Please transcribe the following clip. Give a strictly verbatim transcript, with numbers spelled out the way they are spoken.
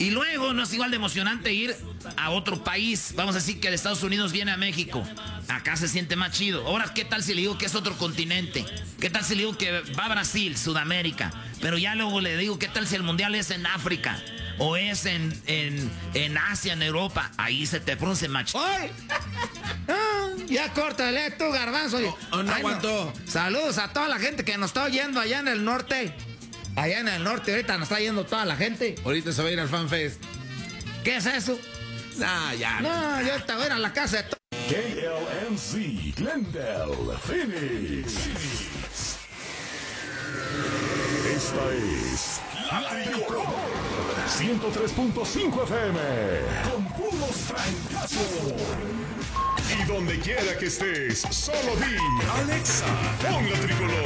Y luego no es igual de emocionante ir a otro país. Vamos a decir que de Estados Unidos viene a México. Acá se siente más chido. Ahora, ¿qué tal si le digo que es otro continente? ¿Qué tal si le digo que va a Brasil, Sudamérica? Pero ya luego le digo, ¿qué tal si el mundial es en África? O es en, en, en Asia, en Europa. Ahí se te pronuncia más chido. ¡Ay! Ah, ya córtale tú, garbanzo. Oh, oh, no Ay, aguantó. No. Saludos a toda la gente que nos está oyendo allá en el norte. Allá en el norte ahorita nos está yendo toda la gente. Ahorita se va a ir al FanFest. ¿Qué es eso? Ah, ya. No, yo ahorita voy a ir a la casa de... K L M C, Glendale, Phoenix. Esta es La Tricolor ciento tres punto cinco F M con puros fracasos. Y donde quiera que estés, solo di Alexa, pon La Tricolor.